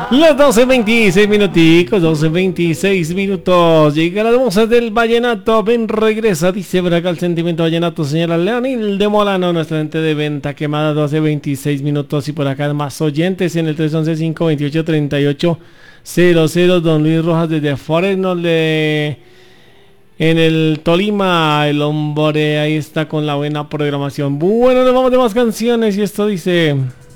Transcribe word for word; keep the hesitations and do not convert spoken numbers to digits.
Las doce veintiséis minuticos, doce veintiséis minutos. Llega las voces del vallenato. Ven, regresa, dice por acá el sentimiento vallenato, señora Leonil de Molano, nuestra gente de venta quemada, doce veintiséis minutos. Y por acá más oyentes en el tres once, cinco veintiocho, treinta y ocho cero cero. Don Luis Rojas desde Forest nos le... En el Tolima, el hombre ahí está con la buena programación. Bueno, nos vamos de más canciones y esto dice...